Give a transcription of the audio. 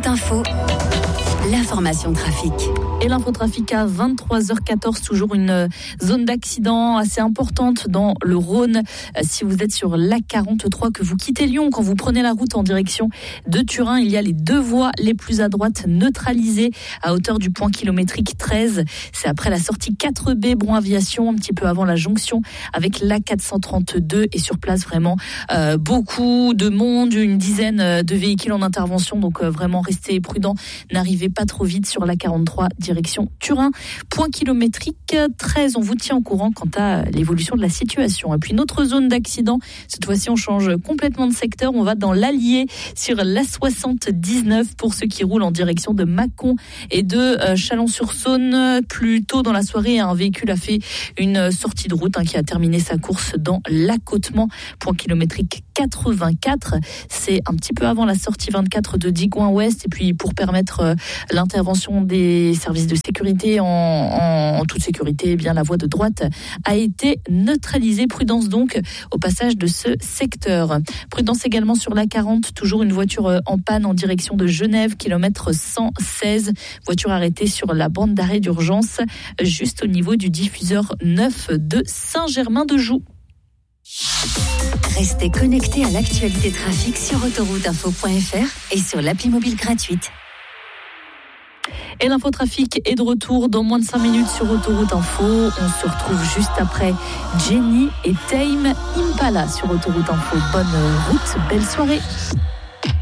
Autoroute Info, l'information trafic. Et l'infotrafic à 23h14, toujours une zone d'accident assez importante dans le Rhône. Si vous êtes sur l'A43, que vous quittez Lyon, quand vous prenez la route en direction de Turin, il y a les deux voies les plus à droite neutralisées à hauteur du point kilométrique 13. C'est après la sortie 4B Bron Aviation, un petit peu avant la jonction avec l'A432. Et sur place, vraiment beaucoup de monde, une dizaine de véhicules en intervention. Donc vraiment, restez prudents, n'arrivez pas trop vite sur l'A43 direction Turin. Point kilométrique 13, on vous tient au courant quant à l'évolution de la situation. Et puis une autre zone d'accident, cette fois-ci on change complètement de secteur, on va dans l'Allier sur l'A79 pour ceux qui roulent en direction de Mâcon et de Chalon-sur-Saône. Plus tôt dans la soirée, un véhicule a fait une sortie de route qui a terminé sa course dans l'accotement. Point kilométrique 84, c'est un petit peu avant la sortie 24 de Digoin-Ouest. Et puis pour permettre l'intervention des services de sécurité en toute sécurité, eh bien la voie de droite a été neutralisée. Prudence donc au passage de ce secteur. Prudence également sur l'A40, toujours une voiture en panne en direction de Genève, kilomètre 116. Voiture arrêtée sur la bande d'arrêt d'urgence, juste au niveau du diffuseur 9 de Saint-Germain-de-Joux. Restez connectés à l'actualité trafic sur autorouteinfo.fr et sur l'appli mobile gratuite. Et l'infotrafic est de retour dans moins de 5 minutes sur Autoroute Info. On se retrouve juste après Jenny et Tame Impala sur Autoroute Info. Bonne route, belle soirée.